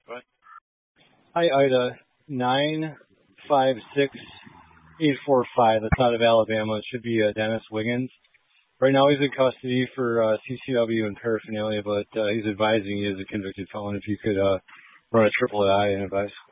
Go ahead. Hi, Ida. 956845. That's out of Alabama. It should be Dennis Wiggins. Right now he's in custody for CCW and paraphernalia, but he's advising he is a convicted felon. If you could run a triple I and advise.